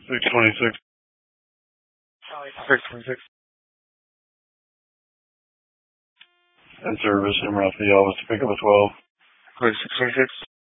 626. 626. And service, number off the Elvis to pick up a 12. 626.